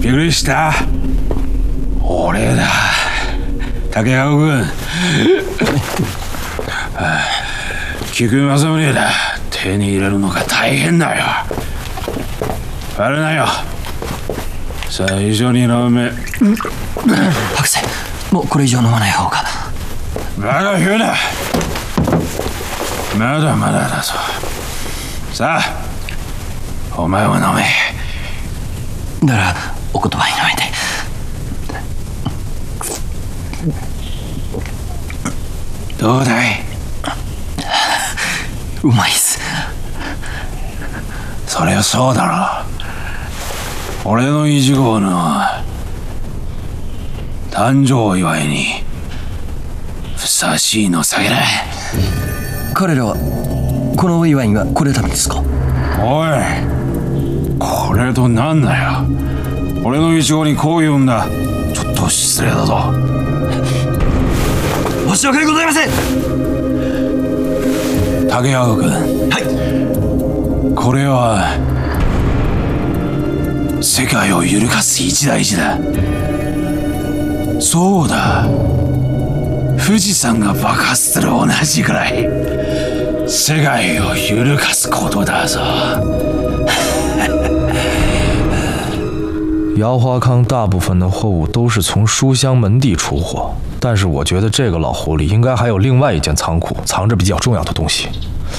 びっくりした。俺だ、竹川君。菊正宗だ。手に入れるのが大変だよ。バレないよ。最初に飲め。 博士、もうこれ以上飲まない方が。 バカ言うな。まだまだだぞ。さあ、お前は飲め。 ならお言葉に甘えて。 どうだい？ うまいっす。 そりゃそうだろ。俺の1号の誕生祝いにふさわしいの酒だ。 彼らはこのお祝いにはこれためですか？ おい、これとなんだよ。俺の1号にこう言うんだ。ちょっと失礼だぞ。 申し訳ございません。 竹川君。 はい。 これは世界を揺るがす一大事だ。そうだ、富士山が爆発する同じくらい世界を揺るがすことだぞ。 姚华康大部分的货物都是从书香门第出货，但是我觉得这个老狐狸应该还有另外一间仓库，藏着比较重要的东西。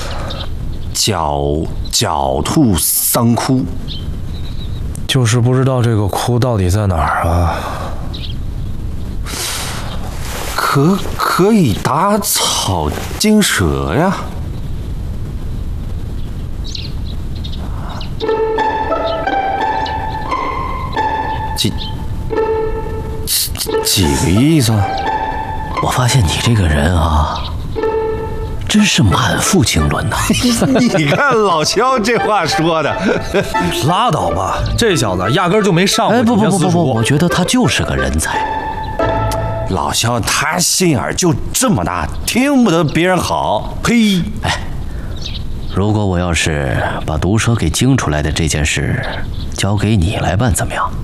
狡兔三窟， 就是不知道这个窟到底在哪儿啊？ 可以打草惊蛇呀。几个意思？ 我发现你这个人啊，真是满腹经纶呐！ 你看老肖这话说的， 拉倒吧，这小子压根就没上过。 不，我觉得他就是个人才。 老肖他心眼就这么大，听不得别人好。呸！ 哎，如果我要是把毒蛇给惊出来的这件事交给你来办，怎么样？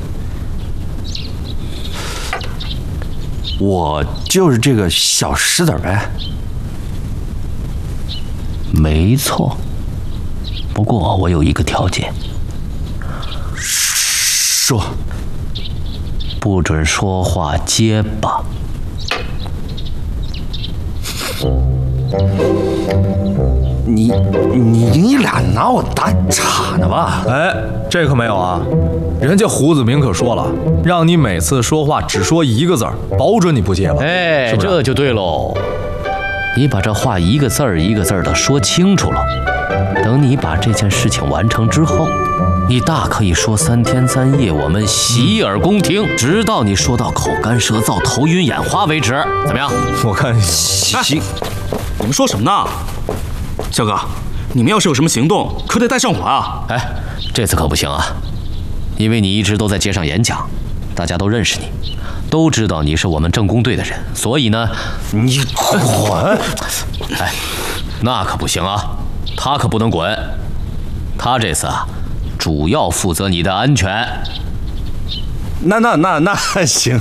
我就是这个小石子呗。 没错，不过我有一个条件。 说。 不准说话结巴。 你俩拿我打岔呢吧？ 哎，这可没有啊！人家胡子明可说了，让你每次说话只说一个字儿，保准你不结巴。 哎， 是不是？ 这就对喽。你把这话一个字儿一个字儿的说清楚了，等你把这件事情完成之后，你大可以说3天3夜，我们洗耳恭听，直到你说到口干舌燥、头晕眼花为止，怎么样？ 我看行。 行，你们说什么呢？肖哥，你们要是有什么行动，可得带上我啊！ 哎，这次可不行啊，因为你一直都在街上演讲，大家都认识你，都知道你是我们政工队的人，所以呢， 你滚！ 哎，那可不行啊，他可不能滚，他这次啊，主要负责你的安全。 那行。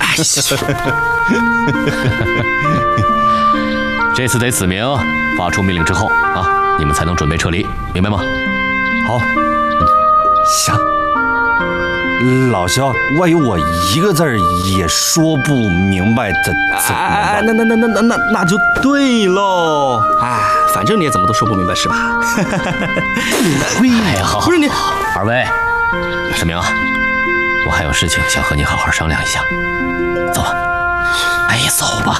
这次得指明，发出命令之后啊，你们才能准备撤离，明白吗？ 好， 行。老肖，万一我一个字儿也说不明白，怎么办？ 那就对喽。哎，反正你也怎么都说不明白是吧？ 哎呀，好， 不是你， 二位，沈明啊，我还有事情想和你好好商量一下，走吧。哎，走吧。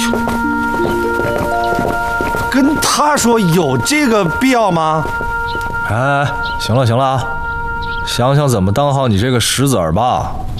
跟他说有这个必要吗？ 哎，行了啊，想想怎么当好你这个石子儿吧。